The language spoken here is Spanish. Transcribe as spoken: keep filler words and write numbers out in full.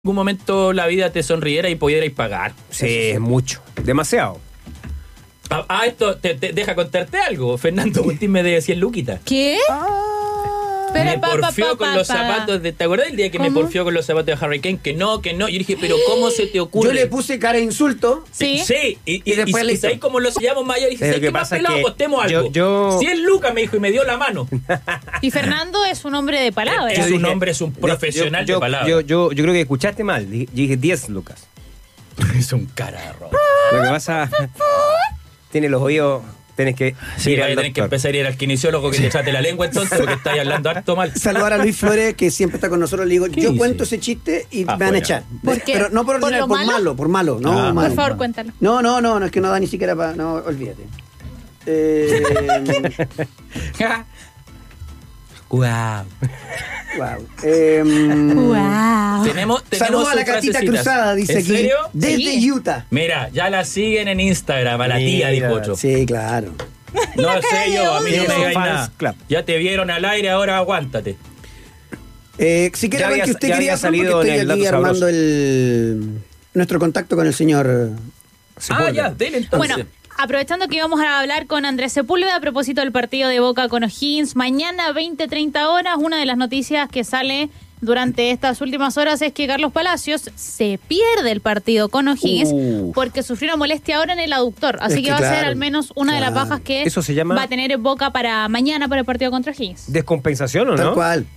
algún momento la vida te sonriera y pudierais pagar. Sí, es mucho. Demasiado. Ah, ah, esto te, te deja contarte algo. Fernando Agustín me debe cien luquitas. ¿Qué? Me pa, pa, porfió pa, con pa, los pa. zapatos de... ¿Te acuerdas del día que ¿Cómo? me porfió con los zapatos de Harry Kane? Que no, que no. Yo dije, pero ¿cómo se te ocurre? Yo le puse cara de insulto. Sí. Sí, y, y, Y después y, le y hizo. ¿sabes cómo lo sellamos más allá? Dije, Pero ¿sabes lo que qué más pasa es pelado? que Apostemos yo- algo. yo- cien lucas me dijo y me dio la mano. Y Fernando es un hombre de palabra. Es Yo un dije- hombre, es un yo- profesional yo, de palabra. Yo, yo, yo creo que escuchaste mal. Dije- Yo dije diez lucas. Es un cararro. Lo que pasa... Tiene los oídos... Tienes que... Sí, ir vas a al tener que doctor. empezar a ir al kinesiólogo que te trate la lengua entonces porque estás hablando harto mal. Saludar a Luis Flores, que siempre está con nosotros. Le digo, ¿Qué yo dice? cuento ese chiste y Ah, me van a fuera. echar. ¿Por qué? Pero no por ¿Por ordinario, lo por, malo? malo, por malo. No, Ah, malo. Por favor, cuéntalo. No, no, no, no es que no da ni siquiera para... No, olvídate. Eh, Wow. wow. Eh, Wow. Tenemos, tenemos Saludos a la sus catita frasecitas. cruzada, dice ¿En aquí. serio? Desde Sí. Utah. Mira, ya la siguen en Instagram, a la tía, Mira, dijo Ocho. Sí, claro. No sé yo, a mí no odio. me digáis Fans nada. Club. Ya te vieron al aire, ahora aguántate. Eh, si quiere Ya ver había- que usted ya quería había hacer, porque salido en estoy el aquí Dato armando Sabroso. el, nuestro contacto con el señor Ah, Sepúlveda. ya, dele entonces. Bueno, aprovechando que vamos a hablar con Andrés Sepúlveda a propósito del partido de Boca con O'Higgins, mañana veinte treinta horas, una de las noticias que sale durante estas últimas horas es que Carlos Palacios se pierde el partido con O'Higgins Uh. porque sufrió una molestia ahora en el aductor, así Es que, que va a ser claro, al menos una de las claro. bajas que Eso se llama- va a tener Boca para mañana para el partido contra O'Higgins. ¿Descompensación o no? Tal cual.